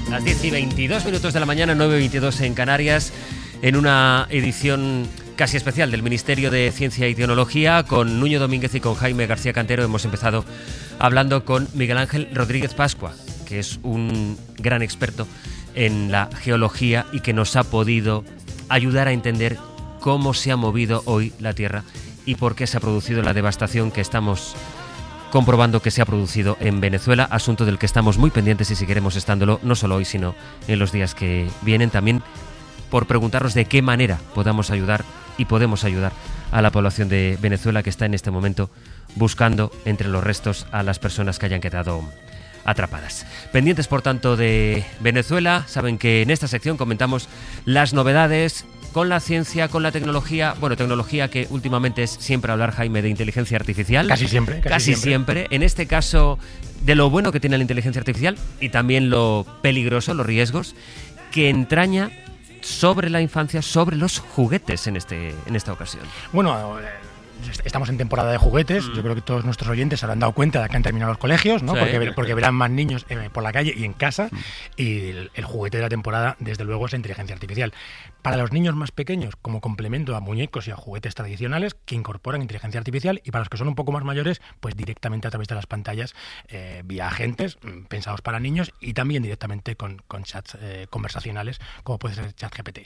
Las 10:22 de la mañana, 9:22 en Canarias, en una edición casi especial del Ministerio de Ciencia y Tecnología. Con Nuño Domínguez y con Jaime García Cantero hemos empezado hablando con Miguel Ángel Rodríguez Pascua, que es un gran experto en la geología y que nos ha podido ayudar a entender cómo se ha movido hoy la Tierra y por qué se ha producido la devastación que estamos comprobando que se ha producido en Venezuela, asunto del que estamos muy pendientes y seguiremos estándolo no solo hoy, sino en los días que vienen, también por preguntarnos de qué manera podamos ayudar y podemos ayudar a la población de Venezuela, que está en este momento buscando entre los restos a las personas que hayan quedado atrapadas. Pendientes, por tanto, de Venezuela. Saben que en esta sección comentamos las novedades con la ciencia, con la tecnología. Bueno, tecnología que últimamente es siempre hablar, Jaime, de inteligencia artificial. Casi siempre. En este caso, de lo bueno que tiene la inteligencia artificial y también lo peligroso, los riesgos que entraña sobre la infancia, sobre los juguetes en esta ocasión. Bueno, estamos en temporada de juguetes. Yo creo que todos nuestros oyentes se habrán dado cuenta de que han terminado los colegios, ¿no? Sí. Porque verán más niños por la calle y en casa. Y el juguete de la temporada, desde luego, es la inteligencia artificial. Para los niños más pequeños, como complemento a muñecos y a juguetes tradicionales que incorporan inteligencia artificial, y para los que son un poco más mayores, pues directamente a través de las pantallas, vía agentes pensados para niños y también directamente con chats conversacionales, como puede ser ChatGPT.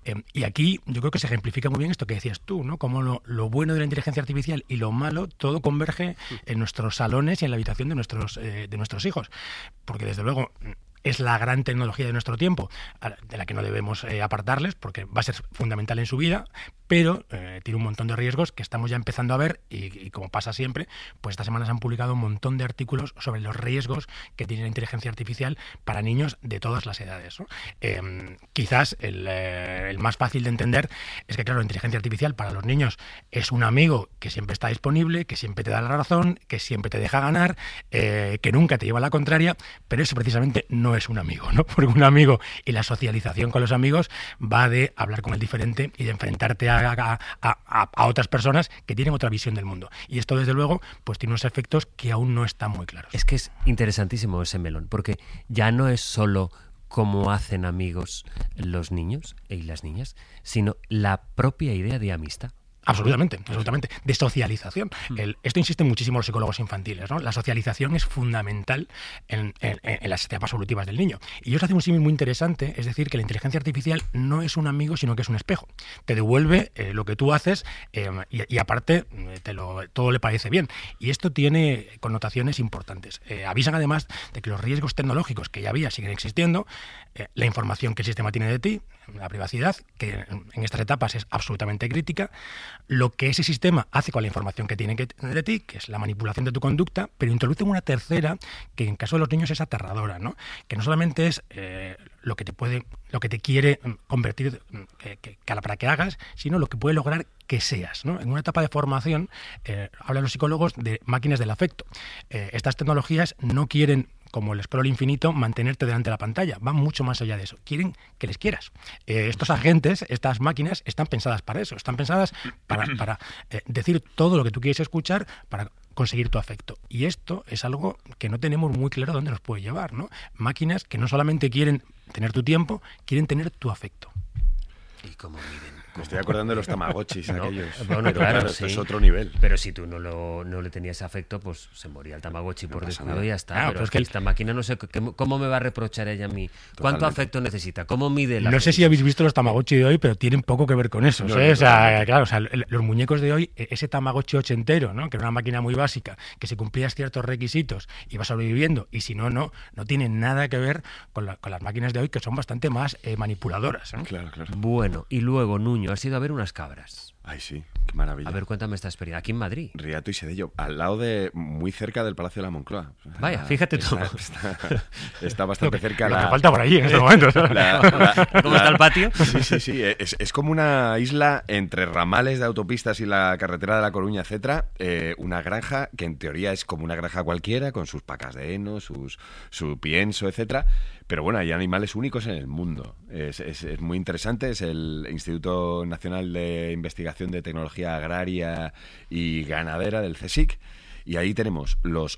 Y aquí yo creo que se ejemplifica muy bien esto que decías tú, ¿no? Como lo bueno de la inteligencia artificial y lo malo, todo converge en nuestros salones y en la habitación de nuestros hijos. Porque desde luego es la gran tecnología de nuestro tiempo, de la que no debemos apartarles, porque va a ser fundamental en su vida, pero tiene un montón de riesgos que estamos ya empezando a ver y como pasa siempre, pues esta semana se han publicado un montón de artículos sobre los riesgos que tiene la inteligencia artificial para niños de todas las edades, ¿no? Quizás el más fácil de entender es que, claro, la inteligencia artificial para los niños es un amigo que siempre está disponible, que siempre te da la razón, que siempre te deja ganar, que nunca te lleva a la contraria, pero eso precisamente no es un amigo, ¿no? Porque un amigo y la socialización con los amigos va de hablar con el diferente y de enfrentarte a otras personas que tienen otra visión del mundo. Y esto, desde luego, pues tiene unos efectos que aún no están muy claros. Es que es interesantísimo ese melón, porque ya no es solo cómo hacen amigos los niños y las niñas, sino la propia idea de amistad. Absolutamente. De socialización. Esto insisten muchísimo los psicólogos infantiles, ¿no? La socialización es fundamental en las etapas evolutivas del niño. Y ellos hacen un símil muy interesante, es decir, que la inteligencia artificial no es un amigo, sino que es un espejo. Te devuelve lo que tú haces y aparte todo le parece bien. Y esto tiene connotaciones importantes. Avisan además de que los riesgos tecnológicos que ya había siguen existiendo, la información que el sistema tiene de ti, la privacidad, que en estas etapas es absolutamente crítica, lo que ese sistema hace con la información que tiene de ti, que es la manipulación de tu conducta, pero introducen una tercera que en caso de los niños es aterradora, ¿no? Que no solamente es lo que te quiere convertir para que hagas, sino lo que puede lograr que seas, ¿no? En una etapa de formación hablan los psicólogos de máquinas del afecto. Estas tecnologías no quieren, como el scroll infinito, mantenerte delante de la pantalla. Van mucho más allá de eso. Quieren que les quieras. Estos agentes, estas máquinas, están pensadas para eso. Están pensadas para decir todo lo que tú quieres escuchar, para conseguir tu afecto. Y esto es algo que no tenemos muy claro dónde nos puede llevar, ¿no? Máquinas que no solamente quieren tener tu tiempo, quieren tener tu afecto. ¿Y cómo miden? Me estoy acordando de los tamagotchis aquellos. Bueno, claro, esto sí. es otro nivel. Pero si tú no le tenías afecto, pues se moría el tamagotchi por descuido y ya está. Claro, pero es que esta máquina no sé cómo me va a reprochar ella a mí. ¿Cuánto Totalmente. afecto necesita? ¿Cómo mide el No afecto? sé si habéis visto los Tamagotchi de hoy, pero tienen poco que ver con eso. No, ¿sí? O sea, totalmente. claro, los muñecos de hoy, ese Tamagotchi ochentero, ¿no? Que era una máquina muy básica, que si cumplías ciertos requisitos iba sobreviviendo, y si no tienen nada que ver con las máquinas de hoy, que son bastante más manipuladoras, ¿no? Claro. Bueno, y luego, Nuño, has ido a ver unas cabras. Ay, sí, qué maravilla. A ver, cuéntame esta experiencia. Aquí en Madrid. Riato y Sedello, al lado muy cerca del Palacio de la Moncloa. Vaya, fíjate tú. Está bastante cerca. Lo que falta por allí en este momento. ¿Cómo está el patio? Sí. Es como una isla entre ramales de autopistas y la carretera de La Coruña, etcétera. Una granja que en teoría es como una granja cualquiera, con sus pacas de heno, su pienso, etcétera. Pero bueno, hay animales únicos en el mundo. Es muy interesante. Es el Instituto Nacional de Investigación de Tecnología Agraria y Ganadera del CSIC. Y ahí tenemos los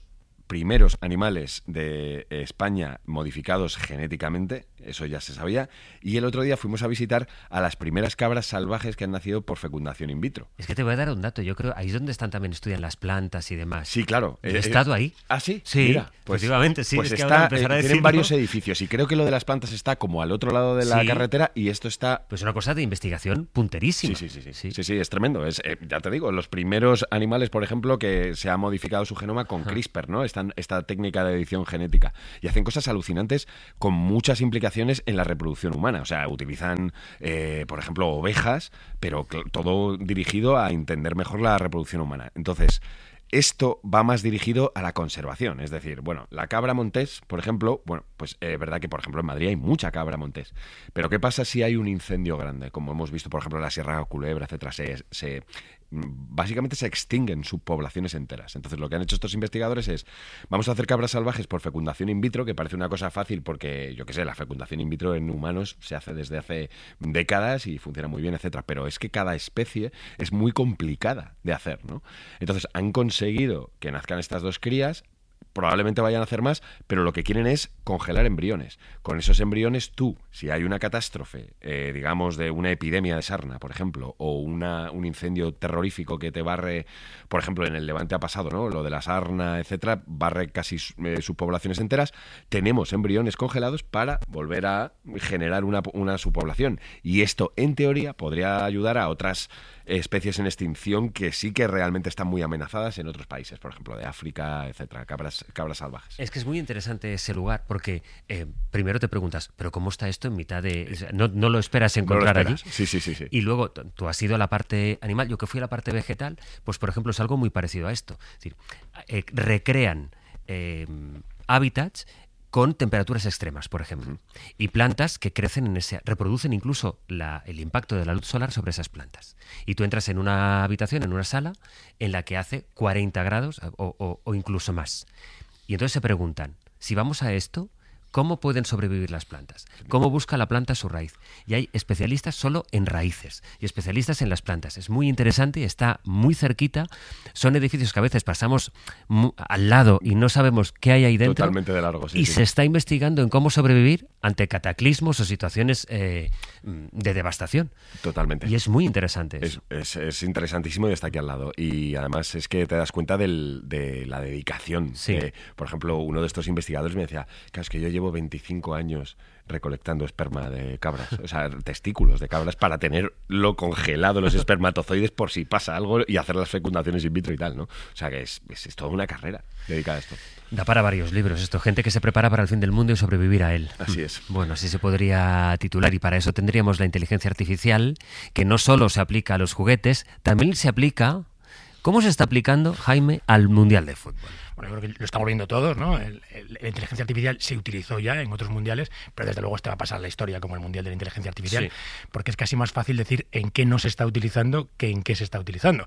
primeros animales de España modificados genéticamente, eso ya se sabía, y el otro día fuimos a visitar a las primeras cabras salvajes que han nacido por fecundación in vitro. Es que te voy a dar un dato, yo creo, ahí es donde también estudian las plantas y demás. Sí, claro. Yo he estado ahí. ¿Ah, sí? Sí, mira, pues, efectivamente, sí. Pues es que está, ahora empezar a tienen decirlo. varios edificios y creo que lo de las plantas está como al otro lado de la Sí. carretera y esto está... Pues una cosa de investigación punterísima. Sí, es tremendo. Ya te digo, los primeros animales, por ejemplo, que se ha modificado su genoma con CRISPR, ¿no? Esta técnica de edición genética. Y hacen cosas alucinantes con muchas implicaciones en la reproducción humana. O sea, utilizan, por ejemplo, ovejas, pero todo dirigido a entender mejor la reproducción humana. Entonces, esto va más dirigido a la conservación. Es decir, bueno, la cabra montés, por ejemplo, bueno, pues es verdad que, por ejemplo, en Madrid hay mucha cabra montés. Pero ¿qué pasa si hay un incendio grande? Como hemos visto, por ejemplo, en la Sierra Culebra, etcétera, básicamente se extinguen subpoblaciones enteras. Entonces lo que han hecho estos investigadores es, vamos a hacer cabras salvajes por fecundación in vitro, que parece una cosa fácil porque, yo qué sé, la fecundación in vitro en humanos se hace desde hace décadas y funciona muy bien, etcétera. Pero es que cada especie es muy complicada de hacer, ¿no? Entonces han conseguido que nazcan estas dos crías. Probablemente vayan a hacer más, pero lo que quieren es congelar embriones. Con esos embriones tú, si hay una catástrofe, digamos, de una epidemia de sarna, por ejemplo, o un incendio terrorífico que te barre, por ejemplo, en el Levante ha pasado, ¿no? Lo de la sarna, etcétera, barre casi subpoblaciones enteras. Tenemos embriones congelados para volver a generar una subpoblación. Y esto, en teoría, podría ayudar a otras especies en extinción que sí que realmente están muy amenazadas en otros países, por ejemplo, de África, etcétera, cabras salvajes. Es que es muy interesante ese lugar porque primero te preguntas, ¿pero cómo está esto en mitad de...? O sea, no lo esperas encontrar no lo esperas. allí. Sí. Y luego tú has ido a la parte animal, yo que fui a la parte vegetal, pues por ejemplo es algo muy parecido a esto. Es decir, recrean hábitats con temperaturas extremas, por ejemplo, y plantas que crecen reproducen incluso el impacto de la luz solar sobre esas plantas. Y tú entras en una habitación, en una sala, en la que hace 40 grados o incluso más. Y entonces se preguntan, si vamos a esto, ¿cómo pueden sobrevivir las plantas? ¿Cómo busca la planta su raíz? Y hay especialistas solo en raíces y especialistas en las plantas. Es muy interesante y está muy cerquita. Son edificios que a veces pasamos al lado y no sabemos qué hay ahí dentro. Totalmente de largo, sí. Y se está investigando en cómo sobrevivir ante cataclismos o situaciones de devastación. Totalmente. Y es muy interesante eso. Es interesantísimo y está aquí al lado. Y además es que te das cuenta de la dedicación. Sí. Por ejemplo, uno de estos investigadores me decía, claro, es que yo llevo 25 años recolectando esperma de cabras, o sea, testículos de cabras para tenerlo congelado, los espermatozoides, por si pasa algo y hacer las fecundaciones in vitro y tal, ¿no? O sea, que es toda una carrera dedicada a esto. Da para varios libros esto, gente que se prepara para el fin del mundo y sobrevivir a él. Así es. Bueno, así se podría titular y para eso tendríamos la inteligencia artificial, que no solo se aplica a los juguetes, también se aplica... ¿Cómo se está aplicando, Jaime, al Mundial de Fútbol? Bueno, yo creo que lo estamos viendo todos, ¿no? La inteligencia artificial se utilizó ya en otros mundiales, pero desde luego este va a pasar a la historia como el Mundial de la Inteligencia Artificial, sí, porque es casi más fácil decir en qué no se está utilizando que en qué se está utilizando.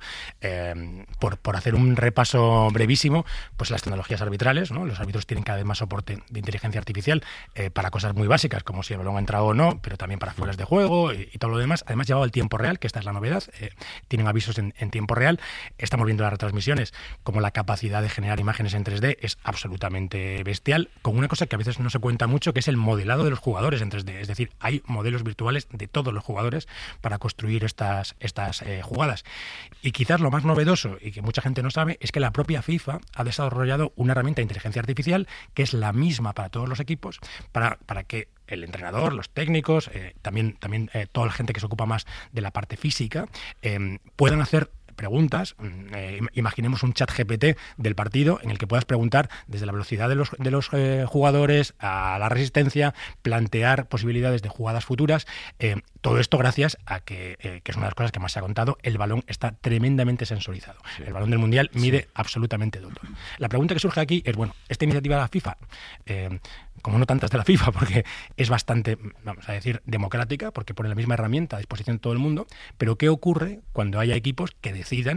Por hacer un repaso brevísimo, pues las tecnologías arbitrales, ¿no? Los árbitros tienen cada vez más soporte de inteligencia artificial para cosas muy básicas, como si el balón ha entrado o no, pero también para fueras de juego y todo lo demás. Además, llevado al tiempo real, que esta es la novedad, tienen avisos en tiempo real. Estamos viendo las retransmisiones, como la capacidad de generar imágenes en 3D es absolutamente bestial, con una cosa que a veces no se cuenta mucho, que es el modelado de los jugadores en 3D. Es decir, hay modelos virtuales de todos los jugadores para construir estas jugadas. Y quizás lo más novedoso, y que mucha gente no sabe, es que la propia FIFA ha desarrollado una herramienta de inteligencia artificial que es la misma para todos los equipos, para que el entrenador, los técnicos, también toda la gente que se ocupa más de la parte física, puedan hacer preguntas. Imaginemos un chat GPT del partido en el que puedas preguntar desde la velocidad de los jugadores a la resistencia, plantear posibilidades de jugadas futuras. Todo esto gracias a que es una de las cosas que más se ha contado, el balón está tremendamente sensorizado. Sí. El balón del Mundial mide absolutamente todo. La pregunta que surge aquí es, bueno, esta iniciativa de la FIFA, como no tantas de la FIFA, porque es bastante, vamos a decir, democrática, porque pone la misma herramienta a disposición de todo el mundo, pero ¿qué ocurre cuando haya equipos que decidan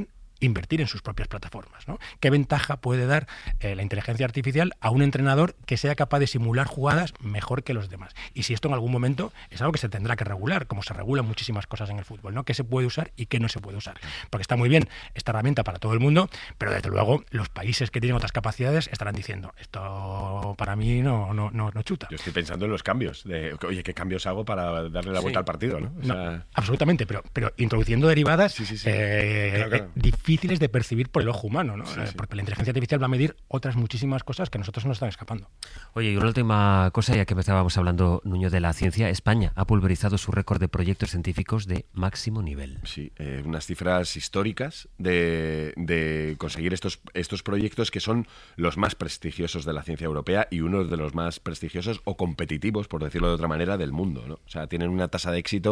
invertir en sus propias plataformas, ¿no? ¿Qué ventaja puede dar la inteligencia artificial a un entrenador que sea capaz de simular jugadas mejor que los demás? Y si esto en algún momento es algo que se tendrá que regular, como se regulan muchísimas cosas en el fútbol, ¿no? ¿Qué se puede usar y qué no se puede usar? Porque está muy bien esta herramienta para todo el mundo, pero desde luego los países que tienen otras capacidades estarán diciendo, esto para mí no chuta. Yo estoy pensando en los cambios, oye, ¿qué cambios hago para darle la vuelta al partido? ¿No? Absolutamente, pero introduciendo derivadas claro. difíciles de percibir por el ojo humano, ¿no? Sí. Porque la inteligencia artificial va a medir otras muchísimas cosas que a nosotros nos están escapando. Oye, y una última cosa, ya que estábamos hablando, Nuño, de la ciencia. España ha pulverizado su récord de proyectos científicos de máximo nivel. Sí, unas cifras históricas de conseguir estos proyectos que son los más prestigiosos de la ciencia europea y uno de los más prestigiosos o competitivos, por decirlo de otra manera, del mundo, ¿no? O sea, tienen una tasa de éxito